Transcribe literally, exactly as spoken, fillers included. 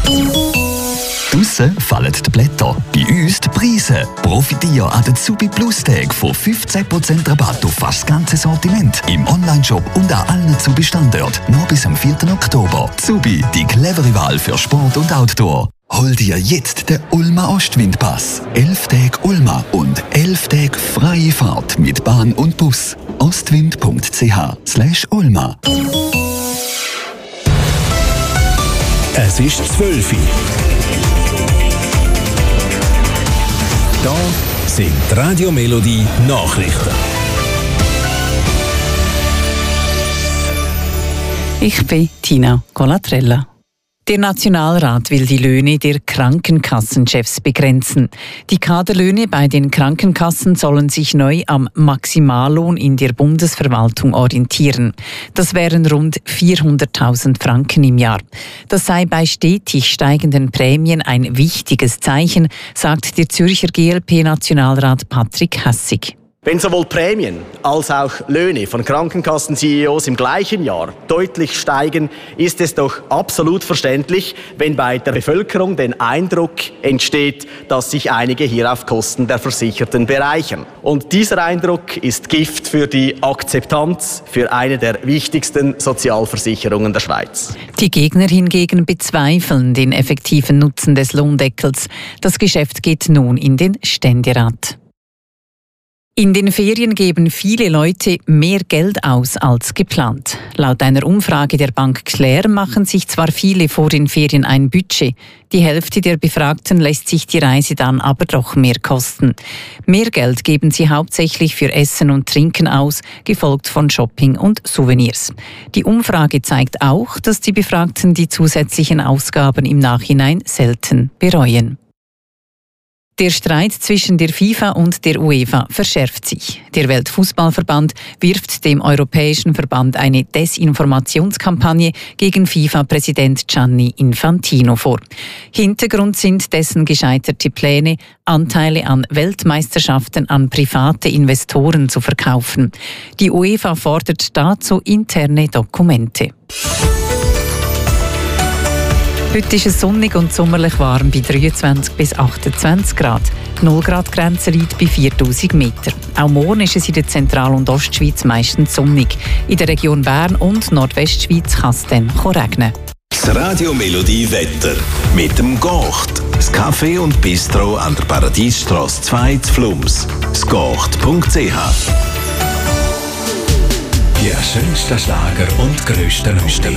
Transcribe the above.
Draussen fallen die Blätter, bei uns die Preise. Profitiere an den Zubi Plus Tag von fünfzehn Prozent Rabatt auf fast das ganze Sortiment im Onlineshop und an allen Zubi-Standorten. Nur bis am vierten Oktober. Zubi, die clevere Wahl für Sport und Outdoor. Hol dir jetzt den Ulma Ostwindpass. elf Tage Ulma und elf Tage freie Fahrt mit Bahn und Bus. ostwind punkt c h slash ulma. Es ist zwölf Uhr. Da sind die Radio Melodie Nachrichten. Ich bin Tina Colatrella. Der Nationalrat will die Löhne der Krankenkassenchefs begrenzen. Die Kaderlöhne bei den Krankenkassen sollen sich neu am Maximallohn in der Bundesverwaltung orientieren. Das wären rund vierhunderttausend Franken im Jahr. Das sei bei stetig steigenden Prämien ein wichtiges Zeichen, sagt der Zürcher G L P-Nationalrat Patrick Hässig. Wenn sowohl Prämien als auch Löhne von Krankenkassen-C E Os im gleichen Jahr deutlich steigen, ist es doch absolut verständlich, wenn bei der Bevölkerung der Eindruck entsteht, dass sich einige hier auf Kosten der Versicherten bereichern. Und dieser Eindruck ist Gift für die Akzeptanz für eine der wichtigsten Sozialversicherungen der Schweiz. Die Gegner hingegen bezweifeln den effektiven Nutzen des Lohndeckels. Das Geschäft geht nun in den Ständerat. In den Ferien geben viele Leute mehr Geld aus als geplant. Laut einer Umfrage der Bank Claire machen sich zwar viele vor den Ferien ein Budget. Die Hälfte der Befragten lässt sich die Reise dann aber doch mehr kosten. Mehr Geld geben sie hauptsächlich für Essen und Trinken aus, gefolgt von Shopping und Souvenirs. Die Umfrage zeigt auch, dass die Befragten die zusätzlichen Ausgaben im Nachhinein selten bereuen. Der Streit zwischen der FIFA und der UEFA verschärft sich. Der Weltfußballverband wirft dem Europäischen Verband eine Desinformationskampagne gegen FIFA-Präsident Gianni Infantino vor. Hintergrund sind dessen gescheiterte Pläne, Anteile an Weltmeisterschaften an private Investoren zu verkaufen. Die UEFA fordert dazu interne Dokumente. Heute ist es sonnig und sommerlich warm bei dreiundzwanzig bis achtundzwanzig Grad. Die null Grad Grenze liegt bei viertausend Meter. Auch morgen ist es in der Zentral- und Ostschweiz meistens sonnig. In der Region Bern und Nordwestschweiz kann es dann regnen. Das Radio Melodie Wetter mit dem Gocht. Das Café und Bistro an der Paradiesstrasse zwei zu Flums. das gocht punkt c h. Die schönsten Schlager und grössten Nummern.